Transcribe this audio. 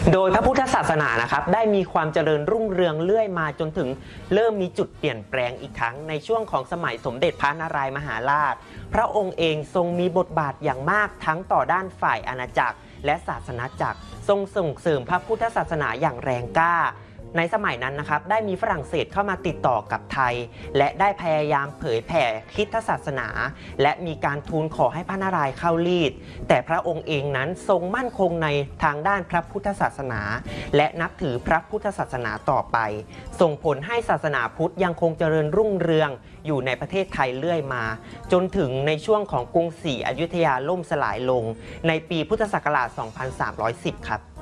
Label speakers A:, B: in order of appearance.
A: โดยพระพุทธศาสนานะครับได้มีความเจริญรุ่งเรืองเรื่อยมาจนถึงเริ่มมีจุดเปลี่ยนแปลงอีกครั้งในช่วงของสมัยสมเด็จพระนารายมหาราชพระองค์เองทรงมีบทบาทอย่างมากทั้งต่อด้านฝ่ายอาณาจักรและศาสนาจักรทรงส่งเสริมพระพุทธศาสนาอย่างแรงกล้าในสมัยนั้นนะครับได้มีฝรั่งเศสเข้ามาติดต่อกับไทยและได้พยายามเผยแผ่คริสตศาสนาและมีการทูลขอให้พระนารายณ์เข้าลีดแต่พระองค์เองนั้นทรงมั่นคงในทางด้านพระพุทธศาสนาและนับถือพระพุทธศาสนาต่อไปส่งผลให้ศาสนาพุทธยังคงเจริญรุ่งเรืองอยู่ในประเทศไทยเรื่อยมาจนถึงในช่วงของกรุงศรีอยุธยาล่มสลายลงในปีพุทธศักราช 2310 ครับ